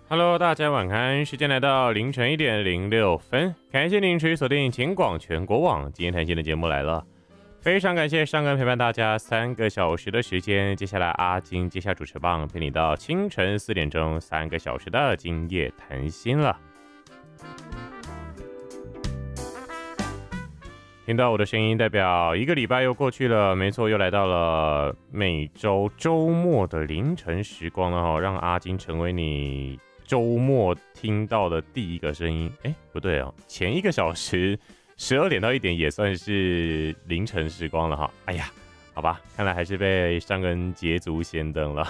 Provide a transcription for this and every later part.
Hello，大家晚安，时间来到凌晨1:06，感谢您持续锁定警广全国网，今天谈心的节目来了，非常感谢上根陪伴大家3个小时的时间，接下来阿金接下主持棒，陪你到清晨4点钟3个小时的今夜谈心了。听到我的声音，代表一个礼拜又过去了，没错，又来到了每周周末的凌晨时光了哈，让阿金成为你周末听到的第一个声音。不对哦，前1个小时12点到1点也算是凌晨时光了哈。哎呀，好吧，看来还是被上根捷足先登了。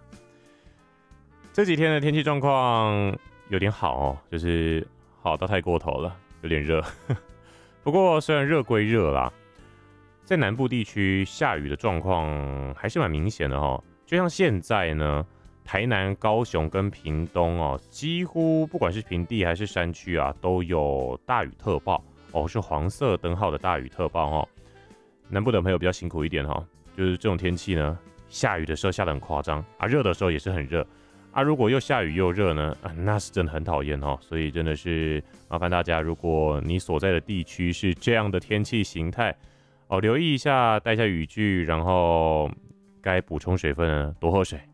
这几天的天气状况有点好哦，就是好到太过头了，有点热。不过虽然热归热啦，在南部地区下雨的状况还是蛮明显的哦。就像现在呢，台南、高雄跟屏东哦，几乎不管是平地还是山区啊，都有大雨特报哦，是黄色灯号的大雨特报哦。南部的朋友比较辛苦一点哦，就是这种天气呢，下雨的时候下得很夸张啊，热的时候也是很热。啊，如果又下雨又热呢，那是真的很讨厌哦。所以真的是麻烦大家，如果你所在的地区是这样的天气形态哦，留意一下，带一下雨具，然后该补充水分呢，多喝水。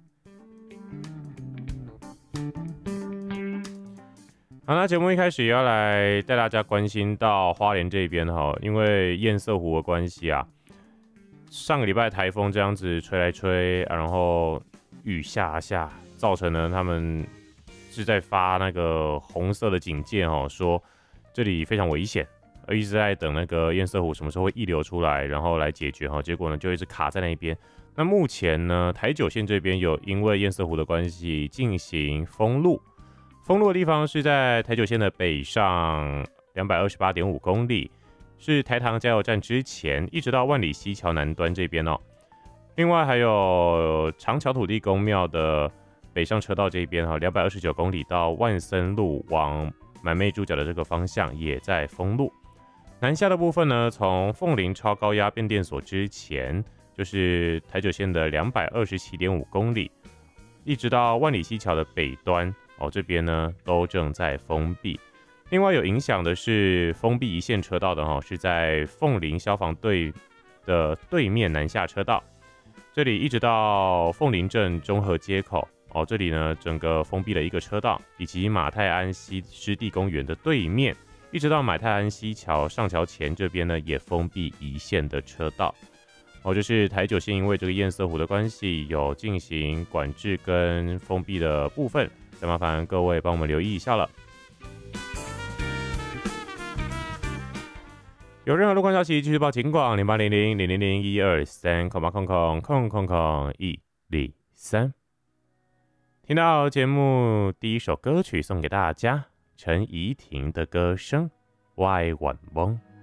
好，那节目一开始也要来带大家关心到花莲这边哈，因为堰塞湖的关系啊，上个礼拜台风这样子吹来吹，然后雨下下。造成了他们是在发那个红色的警戒哦，说这里非常危险，而一直在等那个堰塞湖什么时候会溢流出来，然后来解决哈。结果呢，就一直卡在那边。那目前呢，台九线这边有因为堰塞湖的关系进行封路，封路的地方是在台九线的北上228.5公里，是台糖加油站之前，一直到万里溪桥南端这边哦。另外还有长桥土地公庙的北上车道这边229公里到万森路往满妹猪脚的这个方向也在封路。南下的部分呢，从凤林超高压变电所之前，就是台九线的227.5公里，一直到万里溪桥的北端这边呢都正在封闭。另外有影响的是封闭一线车道的是在凤林消防队的对面南下车道，这里一直到凤林镇中和街口。这里呢，整个封闭了一个车道，以及马太安溪湿地公园的对面，一直到马太安溪桥上桥前这边呢，也封闭一线的车道。就是台九线因为这个堰塞湖的关系，有进行管制跟封闭的部分，再麻烦各位帮我们留意一下了。有任何路况消息，继续报警广0800-000-123，000123。听到节目第一首歌曲送给大家，陈怡婷的歌声《歪晚翁》。